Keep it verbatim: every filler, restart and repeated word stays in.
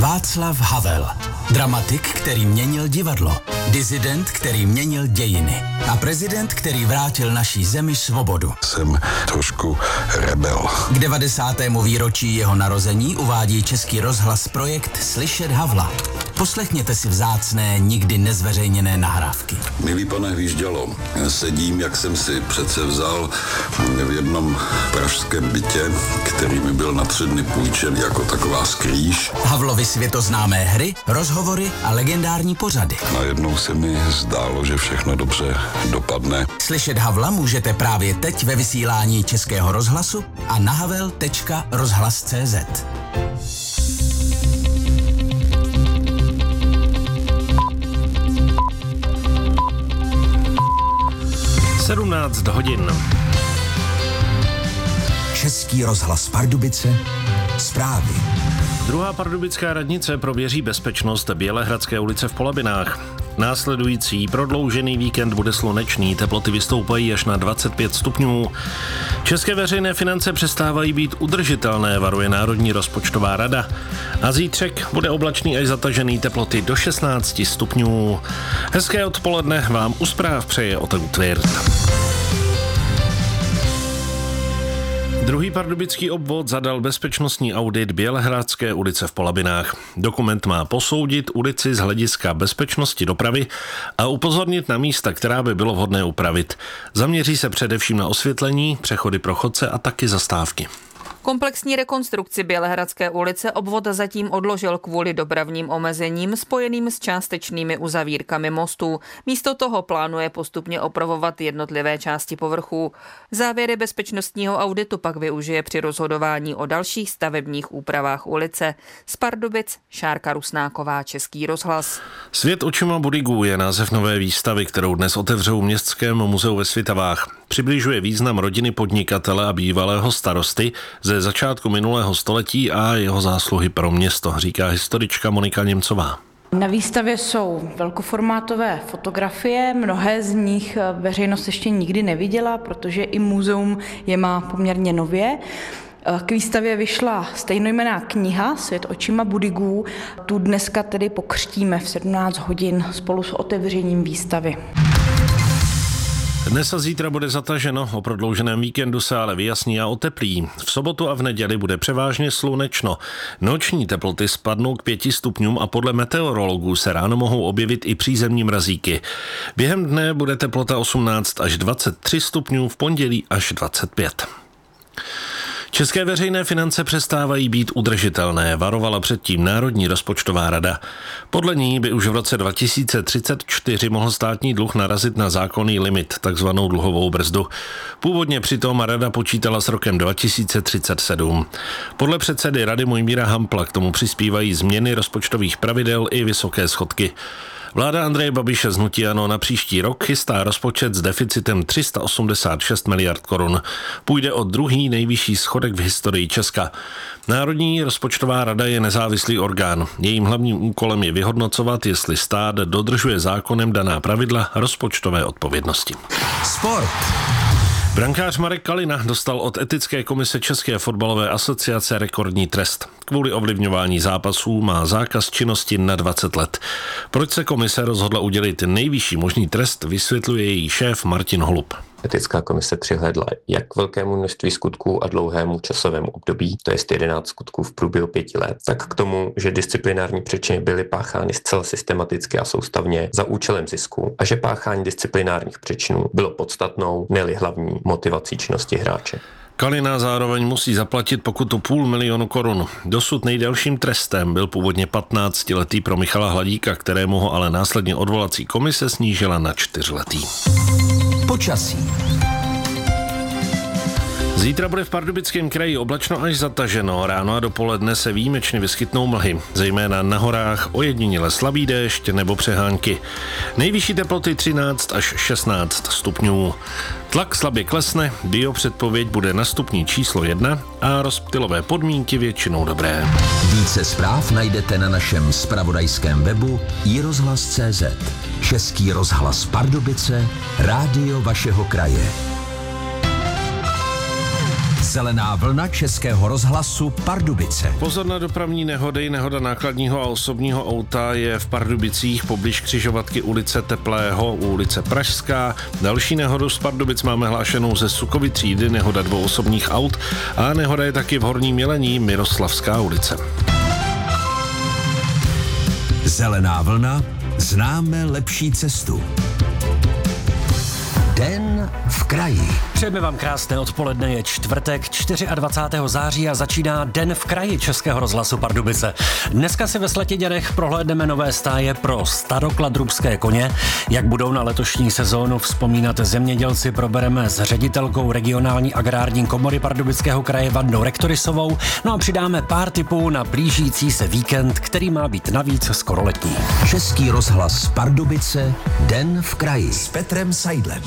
Václav Havel. Dramatik, který měnil divadlo. Disident, který měnil dějiny. A prezident, který vrátil naší zemi svobodu. Jsem trošku rebel. K devadesátému výročí jeho narození uvádí Český rozhlas projekt Slyšet Havla. Poslechněte si vzácné, nikdy nezveřejněné nahrávky. Milý pane Hvíždělo, sedím, jak jsem si přece vzal v jednom pražském bytě, který mi byl na tři dny půjčen jako taková skrýž. Havlovy světoznámé hry, rozhovory a legendární pořady. Najednou se mi zdálo, že všechno dobře dopadne. Slyšet Havla můžete právě teď ve vysílání Českého rozhlasu a na havel tečka rozhlas tečka cé zet. sedmnáct hodin. Český rozhlas Pardubice, zprávy. Druhá pardubická radnice prověří bezpečnost Bělehradské ulice v Polabinách. Následující prodloužený víkend bude slunečný, teploty vystoupají až na dvacet pět stupňů. České veřejné finance přestávají být udržitelné, varuje Národní rozpočtová rada. A zítřek bude oblačný až zatažený, teploty do šestnáct stupňů. Hezké odpoledne vám u zpráv přeje Otto Tvirt. Druhý pardubický obvod zadal bezpečnostní audit Bělehradské ulice v Polabinách. Dokument má posoudit ulici z hlediska bezpečnosti dopravy a upozornit na místa, která by bylo vhodné upravit. Zaměří se především na osvětlení, přechody pro chodce a taky zastávky. Komplexní rekonstrukci Bělehradské ulice obvod zatím odložil kvůli dopravním omezením spojeným s částečnými uzavírkami mostů. Místo toho plánuje postupně opravovat jednotlivé části povrchů. Závěry bezpečnostního auditu pak využije při rozhodování o dalších stavebních úpravách ulice. Z Pardubic Šárka Rusnáková, Český rozhlas. Svět očima Budigů je název nové výstavy, kterou dnes otevřou v Městském muzeu ve Svitavách. Přibližuje význam rodiny podnikatele a bývalého starosty ze začátku minulého století a jeho zásluhy pro město, říká historička Monika Němcová. Na výstavě jsou velkoformátové fotografie, mnohé z nich veřejnost ještě nikdy neviděla, protože i muzeum je má poměrně nově. K výstavě vyšla stejnojmenná kniha Svět očima Budigů. Tu dneska tedy pokřtíme v sedmnáct hodin spolu s otevřením výstavy. Dnes a zítra bude zataženo, o prodlouženém víkendu se ale vyjasní a oteplí. V sobotu a v neděli bude převážně slunečno. Noční teploty spadnou k pěti stupňům a podle meteorologů se ráno mohou objevit i přízemní mrazíky. Během dne bude teplota osmnáct až dvacet tři stupňů, v pondělí až dvacet pět. České veřejné finance přestávají být udržitelné, varovala předtím Národní rozpočtová rada. Podle ní by už v roce dva tisíce třicet čtyři mohl státní dluh narazit na zákonný limit, takzvanou dluhovou brzdu. Původně přitom rada počítala s rokem dva tisíce třicet sedm. Podle předsedy rady Mojmíra Hampla k tomu přispívají změny rozpočtových pravidel i vysoké schodky. Vláda Andreje Babiše z hnutí ANO na příští rok chystá rozpočet s deficitem tři sta osmdesát šest miliard korun. Půjde o druhý nejvyšší schodek v historii Česka. Národní rozpočtová rada je nezávislý orgán. Jejím hlavním úkolem je vyhodnocovat, jestli stát dodržuje zákonem daná pravidla rozpočtové odpovědnosti. Sport. Brankář Marek Kalina dostal od etické komise České fotbalové asociace rekordní trest. Kvůli ovlivňování zápasů má zákaz činnosti na dvacet let. Proč se komise rozhodla udělit nejvyšší možný trest, vysvětluje její šéf Martin Holub. Etická komise přihlédla jak k velkému množství skutků a dlouhému časovému období, to je jedenáct skutků v průběhu pěti let, tak k tomu, že disciplinární přečiny byly páchány zcela systematicky a soustavně za účelem zisku a že páchání disciplinárních přečinů bylo podstatnou, ne-li hlavní motivací činnosti hráče. Kalina zároveň musí zaplatit pokutu půl milionu korun. Dosud nejdelším trestem byl původně patnáctiletý pro Michala Hladíka, kterému ho ale následně odvolací komise snížila na čtyřletý. Počasí. Zítra bude v Pardubickém kraji oblačno až zataženo. Ráno a dopoledne se výjimečně vyskytnou mlhy, zejména na horách ojediněle slabý déšť nebo přehánky. Nejvyšší teploty třináct až šestnáct stupňů. Tlak slabě klesne, biopředpověď bude na stupni číslo jedna a rozptylové podmínky většinou dobré. Více zpráv najdete na našem zpravodajském webu i rozhlas tečka cé zet. Český rozhlas Pardubice, rádio vašeho kraje. Zelená vlna Českého rozhlasu Pardubice. Pozor na dopravní nehody. Nehoda nákladního a osobního auta je v Pardubicích poblíž křižovatky ulice Teplého u ulice Pražská. Další nehodu z Pardubic máme hlášenou ze Sukovy třídy, nehoda dvou osobních aut, a nehoda je taky v Horním Jelení, Miroslavská ulice. Zelená vlna, známe lepší cestu. Den v kraji. Přejeme vám krásné odpoledne, je čtvrtek dvacátého čtvrtého září a začíná Den v kraji Českého rozhlasu Pardubice. Dneska si ve Sletiděnech prohlédneme nové stáje pro starokladrubské koně. Jak budou na letošní sezónu vzpomínat zemědělci, probereme s ředitelkou regionální agrární komory Pardubického kraje Vandou Rektorisovou. No a přidáme pár tipů na blížící se víkend, který má být navíc skoro letní. Český rozhlas Pardubice, Den v kraji s Petrem Seidlem.